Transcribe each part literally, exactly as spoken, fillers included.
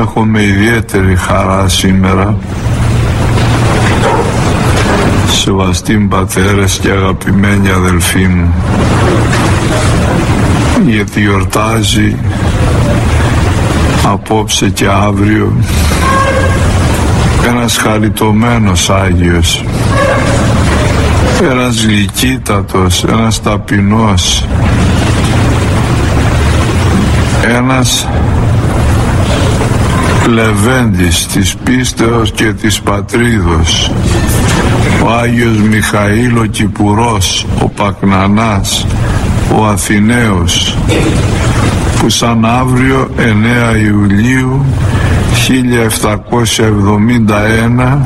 έχω με ιδιαίτερη χαρά σήμερα, σεβαστοί πατέρες και αγαπημένοι αδελφοί μου, γιατί γιορτάζει απόψε και αύριο ένας χαριτωμένος Άγιος, ένας γλυκύτατος, ένας ταπεινός, ένας λεβέντης της πίστεως και της πατρίδος, ο Άγιος Μιχαήλ ο Κυπουρός, ο Πακνανάς, ο Αθηναίος, που σαν αύριο εννέα Ιουλίου χίλια επτακόσια εβδομήντα ένα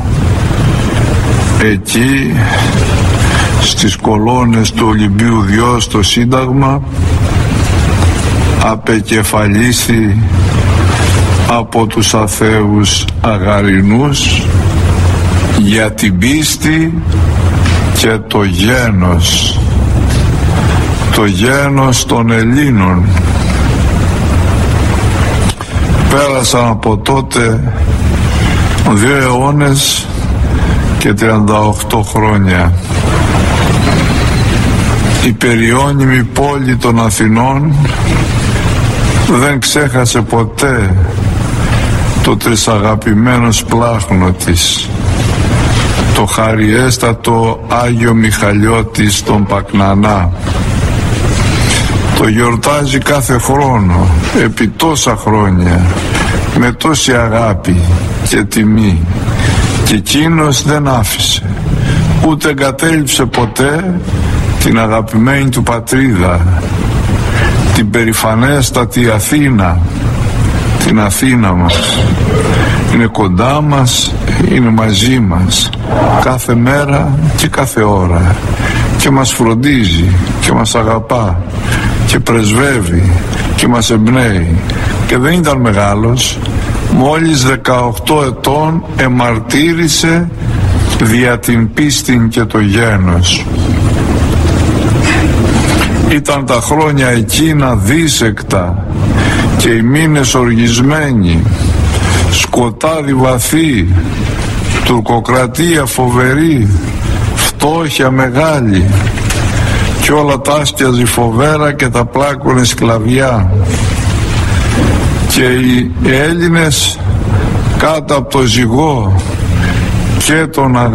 εκεί στις κολόνες του Ολυμπίου δύο στο Σύνταγμα απεκεφαλίσθη από τους αθέους Αγαρινούς για την πίστη και το γένος, το γένος των Ελλήνων. Πέρασαν από τότε δύο αιώνες και τριάντα οκτώ χρόνια. Η περιώνυμη πόλη των Αθηνών δεν ξέχασε ποτέ το τρισαγαπημένο σπλάχνο της, το χαριέστατο Άγιο Μιχαλιώτης τον Πακνανά. Το γιορτάζει κάθε χρόνο, επί τόσα χρόνια, με τόση αγάπη και τιμή, και εκείνος δεν άφησε, ούτε εγκατέλειψε ποτέ την αγαπημένη του πατρίδα, την περηφανέστατη Αθήνα, την Αθήνα μας. Είναι κοντά μας, είναι μαζί μας κάθε μέρα και κάθε ώρα, και μας φροντίζει και μας αγαπά και πρεσβεύει και μας εμπνέει. Και δεν ήταν μεγάλος, μόλις δεκαοκτώ ετών εμαρτύρησε δια την πίστην και το γένος. Ήταν τα χρόνια εκείνα δίσεκτα και οι μήνες οργισμένοι, σκοτάδι βαθύ, τουρκοκρατία φοβερή, φτώχεια μεγάλη, κι όλα τα άσκιαζε φοβέρα και τα πλάκωνε σκλαβιά, και οι Έλληνες κάτω από το ζυγό και τον